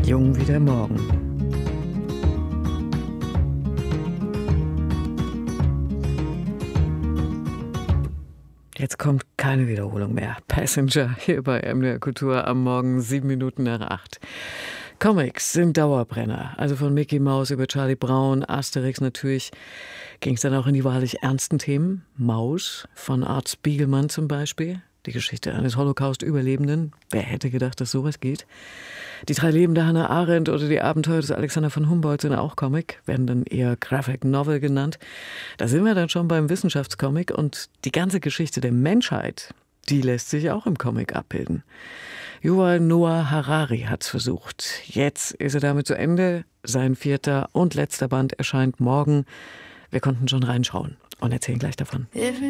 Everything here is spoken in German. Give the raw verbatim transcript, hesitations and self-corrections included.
Jung wie der Morgen. Jetzt kommt keine Wiederholung mehr. Passenger hier bei M D R Kultur am Morgen sieben Minuten nach acht. Comics sind Dauerbrenner. Also von Mickey Mouse über Charlie Brown, Asterix natürlich. Ging es dann auch in die wahrlich ernsten Themen. Maus von Art Spiegelman zum Beispiel. Die Geschichte eines Holocaust-Überlebenden. Wer hätte gedacht, dass sowas geht? Die drei Leben der Hannah Arendt oder die Abenteuer des Alexander von Humboldt sind auch Comic, werden dann eher Graphic Novel genannt. Da sind wir dann schon beim Wissenschaftscomic und die ganze Geschichte der Menschheit, die lässt sich auch im Comic abbilden. Yuval Noah Harari hat's versucht. Jetzt ist er damit zu Ende. Sein vierter und letzter Band erscheint morgen. Wir konnten schon reinschauen und erzählen gleich davon.